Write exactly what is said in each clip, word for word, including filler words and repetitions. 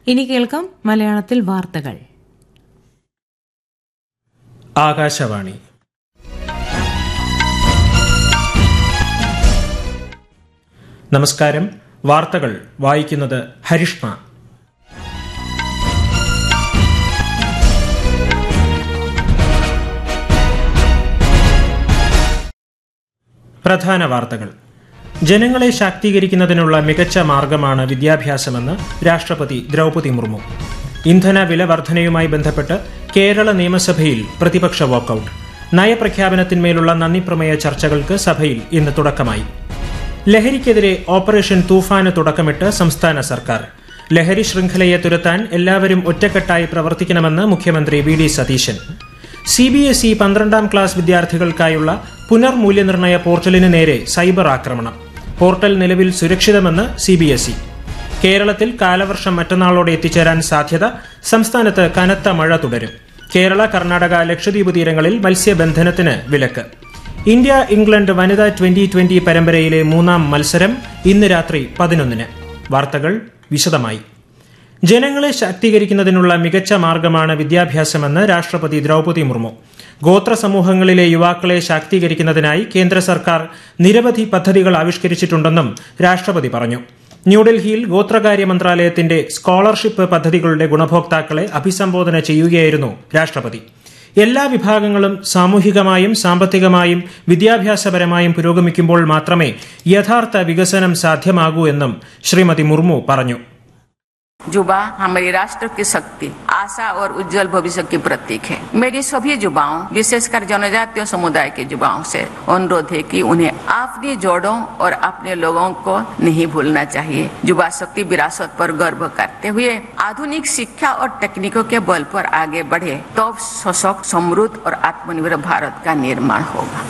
ഇനി കേൾക്കാം മലയാളത്തിൽ വാർത്തകൾ. ആകാശവാണി. നമസ്കാരം. വാർത്തകൾ വായിക്കുന്നത് ഹരിഷ്മ. പ്രധാന വാർത്തകൾ. ജനങ്ങളെ ശാക്തീകരിക്കുന്നതിനുള്ള മികച്ച മാർഗമാണ് വിദ്യാഭ്യാസമെന്ന് രാഷ്ട്രപതി ദ്രൗപദി മുർമു. ഇന്ധന വില വർധനയുമായി ബന്ധപ്പെട്ട് കേരള നിയമസഭയിൽ പ്രതിപക്ഷ വാക്കൌട്ട്. നയപ്രഖ്യാപനത്തിന്മേലുള്ള നന്ദിപ്രമേയ ചർച്ചകൾക്ക് സഭയിൽ ഇന്ന് തുടക്കമായി. ലഹരിക്കെതിരെ ഓപ്പറേഷൻ തൂഫാന് തുടക്കമിട്ട് സംസ്ഥാന സർക്കാർ. ലഹരി ശൃംഖലയെ തുരത്താൻ എല്ലാവരും ഒറ്റക്കെട്ടായി പ്രവർത്തിക്കണമെന്ന് മുഖ്യമന്ത്രി V D Satheesan. C B S E പന്ത്രണ്ടാം ക്ലാസ് വിദ്യാർത്ഥികൾക്കായുള്ള പുനർമൂല്യനിർണയ പോർട്ടലിന് നേരെ സൈബർ ആക്രമണം. പോർട്ടൽ നിലവിൽ സുരക്ഷിതമെന്ന് സി ബി എസ് ഇ. കേരളത്തിൽ കാലവർഷം മറ്റന്നാളോടെ എത്തിച്ചേരാൻ സാധ്യത. സംസ്ഥാനത്ത് കനത്ത മഴ തുടരും. കേരള, കർണാടക, ലക്ഷദ്വീപ് തീരങ്ങളിൽ മത്സ്യബന്ധനത്തിന് വിലക്ക്. ഇന്ത്യ ഇംഗ്ലണ്ട് വനിതാ ട്വന്റി ട്വന്റി പരമ്പരയിലെ മൂന്നാം മത്സരം ഇന്ന് രാത്രി പതിനൊന്നിന്. വാർത്തകൾ വിശദമായി. ജനങ്ങളെ ശാക്തീകരിക്കുന്നതിനുള്ള മികച്ച മാർഗമാണ് വിദ്യാഭ്യാസമെന്ന് രാഷ്ട്രപതി ദ്രൗപദി മുർമു. ഗോത്ര സമൂഹങ്ങളിലെ യുവാക്കളെ ശാക്തീകരിക്കുന്നതിനായി കേന്ദ്ര സർക്കാർ നിരവധി പദ്ധതികൾ ആവിഷ്കരിച്ചിട്ടുണ്ടെന്നും രാഷ്ട്രപതി പറഞ്ഞു. ന്യൂഡൽഹിയിൽ ഗോത്രകാര്യ മന്ത്രാലയത്തിന്റെ സ്കോളർഷിപ്പ് പദ്ധതികളുടെ ഗുണഭോക്താക്കളെ അഭിസംബോധന ചെയ്യുകയായിരുന്നു രാഷ്ട്രപതി. എല്ലാ വിഭാഗങ്ങളും സാമൂഹികമായും സാമ്പത്തികമായും വിദ്യാഭ്യാസപരമായും പുരോഗമിക്കുമ്പോൾ മാത്രമേ യഥാർത്ഥ വികസനം സാധ്യമാകൂ എന്നും ശ്രീമതി മുർമു പറഞ്ഞു. युवा हमारी राष्ट्र की शक्ति, आशा और उज्जवल भविष्य की प्रतीक है. मेरी सभी युवाओं, विशेषकर जनजातीय समुदाय के युवाओं से अनुरोध है कि उन्हें अपनी जड़ों और अपने लोगों को नहीं भूलना चाहिए. युवा शक्ति विरासत पर गर्व करते हुए आधुनिक शिक्षा और तकनीकों के बल पर आगे बढ़े तो सशक्त, समृद्ध और आत्मनिर्भर भारत का निर्माण होगा.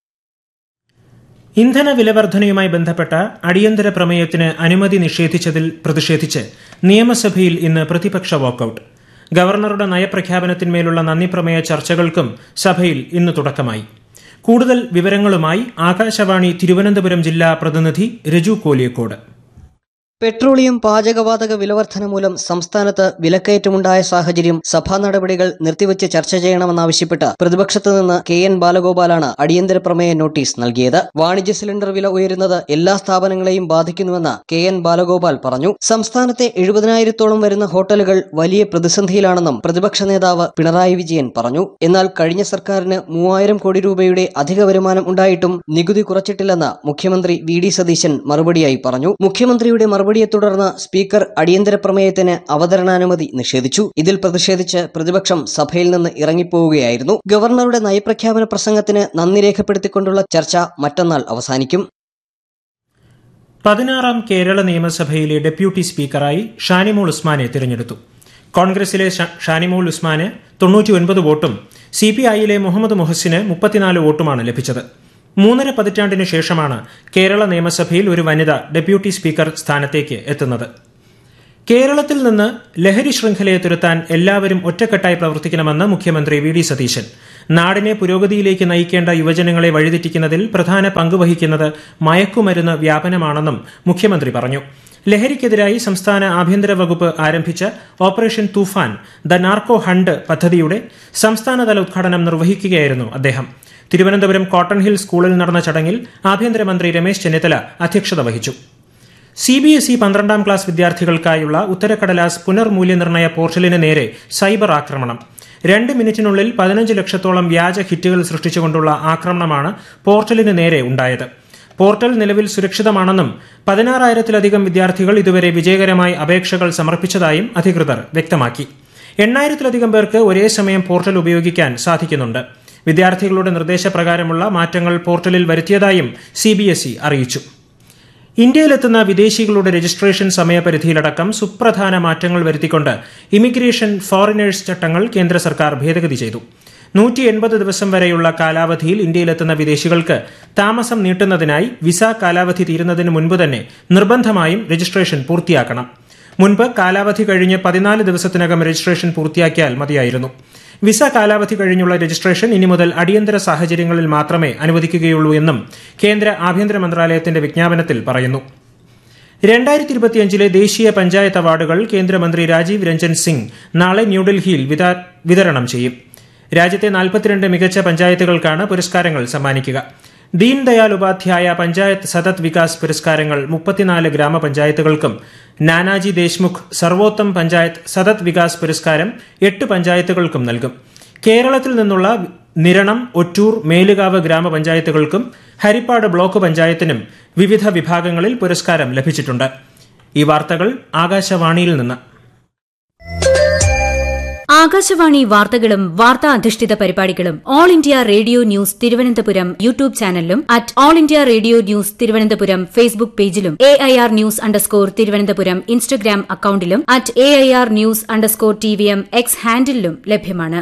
ഇന്ധന വിലവർധനയുമായി ബന്ധപ്പെട്ട അടിയന്തര പ്രമേയത്തിന് അനുമതി നിഷേധിച്ചതിൽ പ്രതിഷേധിച്ച് നിയമസഭയിൽ ഇന്ന് പ്രതിപക്ഷ വാക്കൌട്ട്. ഗവർണറുടെ നയപ്രഖ്യാപനത്തിന്മേലുള്ള നന്ദിപ്രമേയ ചർച്ചകൾക്കും സഭയിൽ ഇന്ന് തുടക്കമായി. കൂടുതൽ വിവരങ്ങളുമായി ആകാശവാണി തിരുവനന്തപുരം ജില്ലാ പ്രതിനിധി രജു കോലിയക്കോട്. പെട്രോളിയം, പാചകവാതക വിലവർധന മൂലം സംസ്ഥാനത്ത് വിലക്കയറ്റമുണ്ടായ സാഹചര്യം സഭാ നടപടികൾ നിർത്തിവച്ച് ചർച്ച ചെയ്യണമെന്നാവശ്യപ്പെട്ട് പ്രതിപക്ഷത്ത് നിന്ന് കെ എൻ ബാലഗോപാലാണ് അടിയന്തര പ്രമേയ നോട്ടീസ് നൽകിയത്. വാണിജ്യ സിലിണ്ടർ വില ഉയരുന്നത് എല്ലാ സ്ഥാപനങ്ങളെയും ബാധിക്കുന്നുവെന്ന് കെ എൻ ബാലഗോപാൽ പറഞ്ഞു. സംസ്ഥാനത്തെ എഴുപതിനായിരത്തോളം വരുന്ന ഹോട്ടലുകൾ വലിയ പ്രതിസന്ധിയിലാണെന്നും പ്രതിപക്ഷ നേതാവ് പിണറായി വിജയൻ പറഞ്ഞു. എന്നാൽ കഴിഞ്ഞ സർക്കാരിന് മൂവായിരം കോടി രൂപയുടെ അധിക വരുമാനം ഉണ്ടായിട്ടും നികുതി കുറച്ചിട്ടില്ലെന്ന് മുഖ്യമന്ത്രി വി ഡി സതീശൻ മറുപടിയായി പറഞ്ഞു. മുഖ്യമന്ത്രിയുടെ മറുപടിയെ തുടർന്ന് സ്പീക്കർ അടിയന്തര പ്രമേയത്തിന് അവതരണാനുമതി നിഷേധിച്ചു. ഇതിൽ പ്രതിഷേധിച്ച് പ്രതിപക്ഷം സഭയിൽ നിന്ന് ഇറങ്ങിപ്പോവുകയായിരുന്നു. ഗവർണറുടെ നയപ്രഖ്യാപന പ്രസംഗത്തിന് നന്ദി രേഖപ്പെടുത്തിക്കൊണ്ടുള്ള ചർച്ച മറ്റന്നാൾ അവസാനിക്കും. പതിനാറാം കേരള നിയമസഭയിലെ ഡെപ്യൂട്ടി സ്പീക്കറായി ഷാനിമോൾ ഉസ്മാനെ തിരഞ്ഞെടുത്തു. കോൺഗ്രസിലെ ഷാനിമോൾ ഉസ്മാന് തൊണ്ണൂറ്റി ഒൻപത് വോട്ടും സി പി ഐയിലെ മുഹമ്മദ് മുഹസിന് മുപ്പത്തിനാല് വോട്ടുമാണ് ലഭിച്ചത്. മൂന്നര പതിറ്റാണ്ടിനു ശേഷമാണ് കേരള നിയമസഭയിൽ ഒരു വനിത ഡെപ്യൂട്ടി സ്പീക്കർ സ്ഥാനത്തേക്ക് എത്തുന്നത്. കേരളത്തിൽ നിന്ന് ലഹരി ശൃംഖലയെ തുരത്താൻ എല്ലാവരും ഒറ്റക്കെട്ടായി പ്രവർത്തിക്കണമെന്ന് മുഖ്യമന്ത്രി വി ഡി സതീശൻ. നാടിനെ പുരോഗതിയിലേക്ക് നയിക്കേണ്ട യുവജനങ്ങളെ വഴിതെറ്റിക്കുന്നതിൽ പ്രധാന പങ്കുവഹിക്കുന്നത് മയക്കുമരുന്ന് വ്യാപനമാണെന്നും മുഖ്യമന്ത്രി പറഞ്ഞു. ലഹരിക്കെതിരായി സംസ്ഥാന ആഭ്യന്തര വകുപ്പ് ആരംഭിച്ച operation Toofan the narco hunt പദ്ധതിയുടെ സംസ്ഥാനതല ഉദ്ഘാടനം നിർവഹിക്കുകയായിരുന്നു അദ്ദേഹം. തിരുവനന്തപുരം കോട്ടൺ ഹിൽ സ്കൂളിൽ നടന്ന ചടങ്ങിൽ ആഭ്യന്തരമന്ത്രി രമേശ് ചെന്നിത്തല അധ്യക്ഷത വഹിച്ചു. സി ബി എസ് ഇ പന്ത്രണ്ടാം ക്ലാസ് വിദ്യാർത്ഥികൾക്കായുള്ള ഉത്തരക്കടലാസ് പുനർമൂല്യനിർണയ പോർട്ടലിന് നേരെ സൈബർ ആക്രമണം. രണ്ട് മിനിറ്റിനുള്ളിൽ പതിനഞ്ച് ലക്ഷത്തോളം വ്യാജ ഹിറ്റുകൾ സൃഷ്ടിച്ചുകൊണ്ടുള്ള ആക്രമണമാണ് പോർട്ടലിന് നേരെ ഉണ്ടായത്. പോർട്ടൽ നിലവിൽ സുരക്ഷിതമാണെന്നും പതിനാറായിരത്തിലധികം വിദ്യാർത്ഥികൾ ഇതുവരെ വിജയകരമായി അപേക്ഷകൾ സമർപ്പിച്ചതായും അധികൃതർ വ്യക്തമാക്കി. എണ്ണായിരത്തിലധികം പേർക്ക് ഒരേ സമയം പോർട്ടൽ ഉപയോഗിക്കാൻ സാധിക്കുന്നുണ്ട്. വിദ്യാർത്ഥികളുടെ നിർദ്ദേശപ്രകാരമുള്ള മാറ്റങ്ങൾ പോർട്ടലിൽ വരുത്തിയതായും സി ബി എസ് ഇ അറിയിച്ചു. ഇന്ത്യയിലെത്തുന്ന വിദേശികളുടെ രജിസ്ട്രേഷൻ സമയപരിധിയിലടക്കം സുപ്രധാന മാറ്റങ്ങൾ വരുത്തിക്കൊണ്ട് ഇമിഗ്രേഷൻ ഫോറിനേഴ്സ് ചട്ടങ്ങൾ കേന്ദ്ര സർക്കാർ ഭേദഗതി ചെയ്തു. നൂറ്റി എൺപത് ദിവസം വരെയുള്ള കാലാവധിയിൽ ഇന്ത്യയിലെത്തുന്ന വിദേശികൾക്ക് താമസം നീട്ടുന്നതിനായി വിസ കാലാവധി തീരുന്നതിന് മുൻപ് തന്നെ നിർബന്ധമായും രജിസ്ട്രേഷൻ പൂർത്തിയാക്കണം. മുൻപ് കാലാവധി കഴിഞ്ഞ് പതിനാല് ദിവസത്തിനകം രജിസ്ട്രേഷൻ പൂർത്തിയാക്കിയാൽ മതിയായിരുന്നു. വിസ കാലാവധി കഴിഞ്ഞുള്ള രജിസ്ട്രേഷൻ ഇനി മുതൽ അടിയന്തര സാഹചര്യങ്ങളിൽ മാത്രമേ അനുവദിക്കുകയുള്ളൂ എന്നും കേന്ദ്ര ആഭ്യന്തര മന്ത്രാലയത്തിന്റെ വിജ്ഞാപനത്തിൽ പറയുന്നു. രണ്ടായിരത്തി ഇരുപത്തിയഞ്ചിലെ ദേശീയ പഞ്ചായത്ത് അവാർഡുകൾ കേന്ദ്രമന്ത്രി രാജീവ് രഞ്ജൻ സിംഗ് നാളെ ന്യൂഡൽഹിയിൽ വിതരണം ചെയ്യും. രാജ്യത്തെ നാൽപ്പത്തിരണ്ട് മികച്ച പഞ്ചായത്തുകൾക്കാണ് പുരസ്കാരങ്ങൾ സമ്മാനിക്കുക. ദീൻദയാൽ ഉപാധ്യായ പഞ്ചായത്ത് സതത് വികാസ് പുരസ്കാരങ്ങൾ മുപ്പത്തിനാല് ഗ്രാമപഞ്ചായത്തുകൾക്കും നാനാജി ദേശ്മുഖ് സർവോത്തം പഞ്ചായത്ത് സതത് വികാസ് പുരസ്കാരം എട്ട് പഞ്ചായത്തുകൾക്കും നൽകും. കേരളത്തിൽ നിന്നുള്ള നിരണം, ഒറ്റൂർ, മേലുകാവ് ഗ്രാമപഞ്ചായത്തുകൾക്കും ഹരിപ്പാട് ബ്ലോക്ക് പഞ്ചായത്തിനും വിവിധ വിഭാഗങ്ങളിൽ പുരസ്കാരം ലഭിച്ചിട്ടുണ്ട്. ഈ വാർത്തകൾ ആകാശവാണിയിൽ നിന്ന്. ആകാശവാണി വാർത്തകളും വാർത്താ അധിഷ്ഠിത പരിപാടികളും all India radio news Thiruvananthapuram YouTube ചാനലിലും at all India radio news Thiruvananthapuram Facebook പേജിലും A I R news underscore Thiruvananthapuram Instagram അക്കൌണ്ടിലും at A I R news underscore T V M X ഹാൻഡിലും ലഭ്യമാണ്.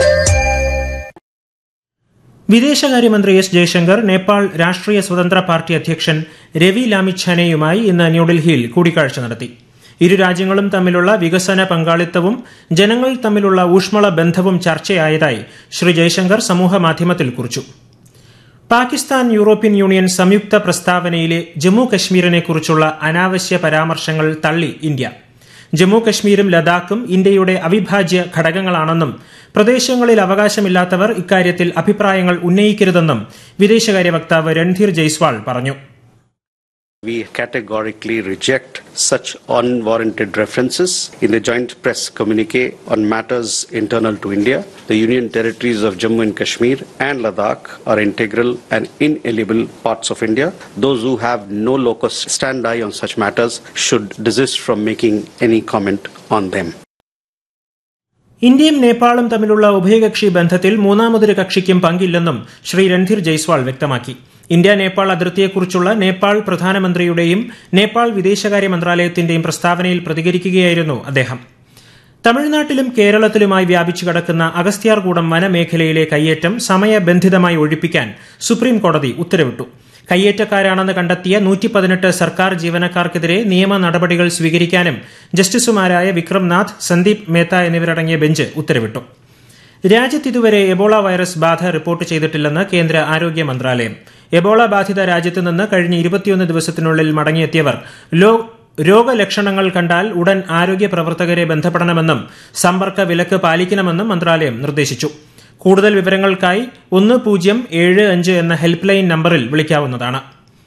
വിദേശകാര്യമന്ത്രി എസ് ജയശങ്കർ നേപ്പാൾ രാഷ്ട്രീയ സ്വതന്ത്ര പാർട്ടി അധ്യക്ഷൻ രവി ലാമിഛാനെയുമായി ഇന്ന് ന്യൂഡൽഹിയിൽ കൂടിക്കാഴ്ച നടത്തി. ഇരു രാജ്യങ്ങളും തമ്മിലുള്ള വികസന പങ്കാളിത്തവും ജനങ്ങൾ തമ്മിലുള്ള ഊഷ്മള ബന്ധവും ചർച്ചയായതായി ശ്രീ ജയശങ്കർ സമൂഹമാധ്യമത്തിൽ കുറിച്ചു. പാകിസ്ഥാൻ യൂറോപ്യൻ യൂണിയൻ സംയുക്ത പ്രസ്താവനയിലെ ജമ്മു കശ്മീരിനെക്കുറിച്ചുള്ള അനാവശ്യ പരാമർശങ്ങൾ തള്ളി ഇന്ത്യ. ജമ്മു കശ്മീരും ലഡാക്കും ഇന്ത്യയുടെ അവിഭാജ്യ ഘടകങ്ങളാണെന്നും പ്രദേശങ്ങളിൽ അവകാശമില്ലാത്തവർ ഇക്കാര്യത്തിൽ അഭിപ്രായങ്ങൾ ഉന്നയിക്കരുതെന്നും വിദേശകാര്യ വക്താവ് രൺധീർ ജയ്സ്വാൾ പറഞ്ഞു. We categorically reject such unwarranted references in the joint press communique on matters internal to India. The Union territories of Jammu and Kashmir and Ladakh are integral and inalienable parts of India. Those who have no locus standi on such matters should desist from making any comment on them. ഇന്ത്യയും നേപ്പാളും തമ്മിലുള്ള ഉഭയകക്ഷി ബന്ധത്തിൽ മൂന്നാമതൊരു കക്ഷിക്കും പങ്കില്ലെന്നും ശ്രീ രൺധീർ ജയ്സ്വാൾ വ്യക്തമാക്കി. India Nepal അതിർത്തിയെക്കുറിച്ചുള്ള Nepal പ്രധാനമന്ത്രിയുടെയും Nepal വിദേശകാര്യ മന്ത്രാലയത്തിന്റെയും പ്രസ്താവനയിൽ പ്രതികരിക്കുകയായിരുന്നു അദ്ദേഹം. തമിഴ്നാട്ടിലും കേരളത്തിലുമായി വ്യാപിച്ചു കിടക്കുന്ന അഗസ്ത്യാർകൂടം വനമേഖലയിലെ കയ്യേറ്റം സമയബന്ധിതമായി ഒഴിപ്പിക്കാൻ സുപ്രീംകോടതി ഉത്തരവിട്ടു. കയ്യേറ്റക്കാരാണെന്ന് കണ്ടെത്തിയ നൂറ്റി പതിനെട്ട് സർക്കാർ ജീവനക്കാർക്കെതിരെ നിയമ നടപടികൾ സ്വീകരിക്കാനും ജസ്റ്റിസുമാരായ വിക്രംനാഥ്, സന്ദീപ് മേത്ത എന്നിവരടങ്ങിയ ബെഞ്ച് ഉത്തരവിട്ടു. രാജ്യത്ത് ഇതുവരെ എബോള വൈറസ് ബാധ റിപ്പോർട്ട് ചെയ്തിട്ടില്ലെന്ന് കേന്ദ്ര ആരോഗ്യ മന്ത്രാലയം. എബോള ബാധിത രാജ്യത്ത് നിന്ന് കഴിഞ്ഞ ഇരുപത്തിയൊന്ന് ദിവസത്തിനുള്ളിൽ മടങ്ങിയെത്തിയവർ രോഗലക്ഷണങ്ങൾ കണ്ടാൽ ഉടൻ ആരോഗ്യ പ്രവർത്തകരെ ബന്ധപ്പെടണമെന്നും സമ്പർക്ക വിലക്ക് പാലിക്കണമെന്നും മന്ത്രാലയം നിർദ്ദേശിച്ചു. കൂടുതൽ വിവരങ്ങൾക്കായി ഒന്ന് പൂജ്യം ഏഴ് അഞ്ച് എന്ന ഹെൽപ്പ് ലൈൻ നമ്പറിൽ വിളിക്കാവുന്നതാണ്.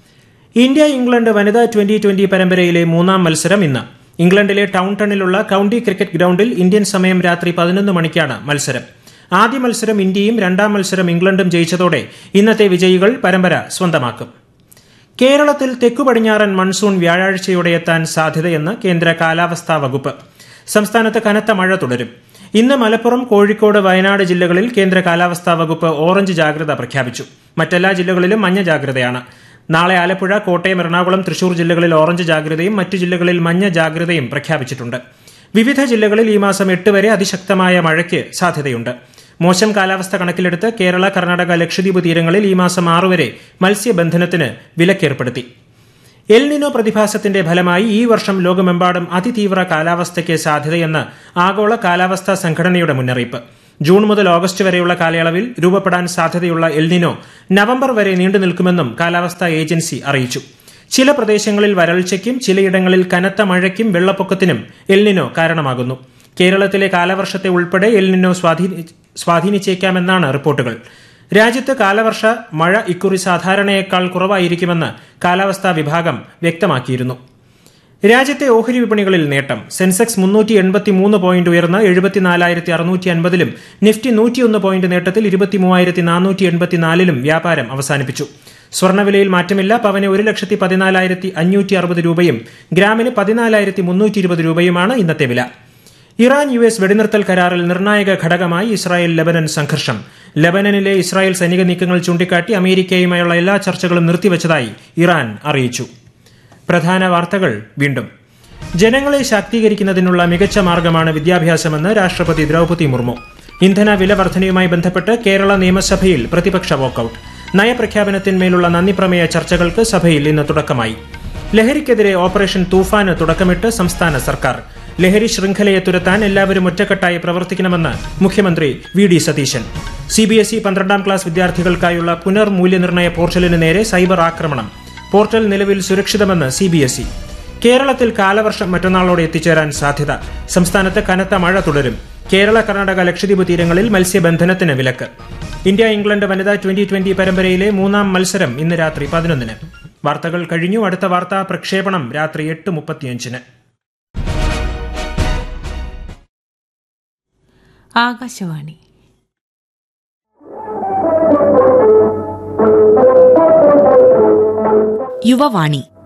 ഇന്ത്യ ഇംഗ്ലണ്ട് വനിതാ ട്വന്റി ട്വന്റി പരമ്പരയിലെ മൂന്നാം മത്സരം ഇന്ന്. ഇംഗ്ലണ്ടിലെ ടൌൺടണിലുള്ള കൌണ്ടി ക്രിക്കറ്റ് ഗ്രൌണ്ടിൽ ഇന്ത്യൻ സമയം രാത്രി പതിനൊന്ന് മണിക്കാണ് മത്സരം. ആദ്യ മത്സരം ഇന്ത്യയും രണ്ടാം മത്സരം ഇംഗ്ലണ്ടും ജയിച്ചതോടെ ഇന്നത്തെ വിജയികൾ പരമ്പര സ്വന്തമാക്കും. കേരളത്തിൽ തെക്കു പടിഞ്ഞാറൻ മൺസൂൺ വ്യാഴാഴ്ചയോടെ എത്താൻ സാധ്യതയെന്ന് കേന്ദ്ര കാലാവസ്ഥാ വകുപ്പ്. സംസ്ഥാനത്ത് കനത്ത മഴ തുടരും. ഇന്ന് മലപ്പുറം, കോഴിക്കോട്, വയനാട് ജില്ലകളിൽ കേന്ദ്ര കാലാവസ്ഥാ വകുപ്പ് ഓറഞ്ച് ജാഗ്രത പ്രഖ്യാപിച്ചു. മറ്റെല്ലാ ജില്ലകളിലും മഞ്ഞ ജാഗ്രതയാണ്. നാളെ ആലപ്പുഴ, കോട്ടയം, എറണാകുളം, തൃശൂർ ജില്ലകളിൽ ഓറഞ്ച് ജാഗ്രതയും മറ്റു ജില്ലകളിൽ മഞ്ഞ ജാഗ്രതയും പ്രഖ്യാപിച്ചിട്ടുണ്ട്. വിവിധ ജില്ലകളിൽ ഈ മാസം എട്ട് വരെ അതിശക്തമായ മഴയ്ക്ക് സാധ്യതയുണ്ട്. മോശം കാലാവസ്ഥ കണക്കിലെടുത്ത് കേരള, കർണാടക, ലക്ഷദ്വീപ് തീരങ്ങളിൽ ഈ മാസം ആറുവരെ മത്സ്യബന്ധനത്തിന് വിലക്കേർപ്പെടുത്തി. എൽനിനോ പ്രതിഭാസത്തിന്റെ ഫലമായി ഈ വർഷം ലോകമെമ്പാടും അതിതീവ്ര കാലാവസ്ഥയ്ക്ക് സാധ്യതയെന്ന് ആഗോള കാലാവസ്ഥാ സംഘടനയുടെ മുന്നറിയിപ്പ്. ജൂൺ മുതൽ ഓഗസ്റ്റ് വരെയുള്ള കാലയളവിൽ രൂപപ്പെടാൻ സാധ്യതയുള്ള എൽനിനോ നവംബർ വരെ നീണ്ടുനിൽക്കുമെന്നും കാലാവസ്ഥാ ഏജൻസി അറിയിച്ചു. ചില പ്രദേശങ്ങളിൽ വരൾച്ചയ്ക്കും ചിലയിടങ്ങളിൽ കനത്ത മഴയ്ക്കും വെള്ളപ്പൊക്കത്തിനും എൽനിനോ കാരണമാകുന്നു. കേരളത്തിലെ കാലവർഷത്തെ ഉൾപ്പെടെ എൽനിനോ സ്വാധീനിച്ചേക്കാമെന്നാണ് റിപ്പോർട്ടുകൾ. രാജ്യത്ത് കാലവർഷ മഴ ഇക്കുറി സാധാരണയേക്കാൾ കുറവായിരിക്കുമെന്ന് കാലാവസ്ഥാ വിഭാഗം വ്യക്തമാക്കിയിരുന്നു. രാജ്യത്തെ ഓഹരി വിപണികളിൽ നേട്ടം. സെൻസെക്സ് മുന്നൂറ്റി എൺപത്തിമൂന്ന് പോയിന്റ് ഉയർന്ന് എഴുപത്തിനാലായിരത്തി അറുന്നൂറ്റി അൻപതിലും നിഫ്റ്റി നൂറ്റിയൊന്ന് പോയിന്റ് നേട്ടത്തിൽ ഇരുപത്തിമൂവായിരത്തി നാനൂറ്റി എൺപത്തിനാലിലും വ്യാപാരം അവസാനിപ്പിച്ചു. സ്വർണ്ണവിലയിൽ മാറ്റമില്ല. പവന് ഒരു ലക്ഷത്തി പതിനാലായിരത്തി അഞ്ഞൂറ്റി അറുപത് രൂപയും ഗ്രാമിന് പതിനാലായിരത്തി മുന്നൂറ്റി ഇരുപത് രൂപയുമാണ് ഇന്നത്തെ വില. ഇറാൻ യു എസ് വെടിനിർത്തൽ കരാറിൽ നിർണായക ഘടകമായി ഇസ്രായേൽ ലെബനൻ സംഘർഷം. ലെബനനിലെ ഇസ്രായേൽ സൈനിക നീക്കങ്ങൾ ചൂണ്ടിക്കാട്ടി അമേരിക്കയുമായുള്ള എല്ലാ ചർച്ചകളും നിർത്തിവച്ചതായി ഇറാൻ അറിയിച്ചു. പ്രധാന വാർത്തകൾ വീണ്ടും. ജനങ്ങളെ ശാക്തീകരിക്കുന്നതിനുള്ള മികച്ച മാർഗമാണ് വിദ്യാഭ്യാസമെന്ന് രാഷ്ട്രപതി ദ്രൌപദി മുർമു. ഇന്ധന വില വർധനയുമായി ബന്ധപ്പെട്ട് കേരള നിയമസഭയിൽ പ്രതിപക്ഷ വാക്കൌട്ട്. നയപ്രഖ്യാപനത്തിന്മേലുള്ള നന്ദിപ്രമേയ ചർച്ചകൾക്ക് സഭയിൽ ഇന്ന് തുടക്കമായി. ലഹരിക്കെതിരെ ഓപ്പറേഷൻ തൂഫാന് തുടക്കമിട്ട് സംസ്ഥാന സർക്കാർ. ലഹരി ശൃംഖലയെ തുരത്താൻ എല്ലാവരും ഒറ്റക്കെട്ടായി പ്രവർത്തിക്കണമെന്ന് മുഖ്യമന്ത്രി വി ഡി സതീശൻ. സിബിഎസ്ഇ പന്ത്രണ്ടാം ക്ലാസ് വിദ്യാർത്ഥികൾക്കായുള്ള പുനർമൂല്യനിർണ്ണയ പോർട്ടലിന് നേരെ സൈബർ ആക്രമണം. പോർട്ടൽ നിലവിൽ സുരക്ഷിതമെന്ന് സിബിഎസ്ഇ. കേരളത്തിൽ കാലവർഷം മറ്റന്നാളോടെ എത്തിച്ചേരാൻ സാധ്യത. സംസ്ഥാനത്ത് കനത്ത മഴ തുടരും. കേരള, കർണാടക, ലക്ഷദ്വീപ് തീരങ്ങളിൽ മത്സ്യബന്ധനത്തിന് വിലക്ക്. ഇന്ത്യ ഇംഗ്ലണ്ട് വനിതാ ട്വന്റി ട്വന്റി പരമ്പരയിലെ മൂന്നാം മത്സരം ഇന്ന് രാത്രി പതിനൊന്നിന്. വാർത്തകൾ കഴിഞ്ഞു. അടുത്ത വാർത്താ പ്രക്ഷേപണം രാത്രി എട്ട് മുപ്പത്തിയഞ്ചിന്. ആകാശവാണി. യുവവാണി.